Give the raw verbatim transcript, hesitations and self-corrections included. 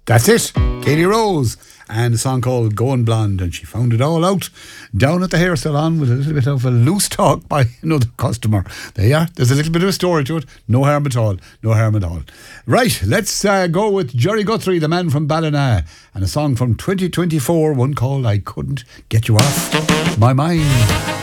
That's it, Katie Rose, and a song called Going Blonde, and she found it all out down at the hair salon with a little bit of a loose talk by another customer. There you are, there's a little bit of a story to it, no harm at all, no harm at all. Right, let's uh, go with Jerry Guthrie, the man from Ballina, and a song from twenty twenty-four, one called I Couldn't Get You Off My Mind.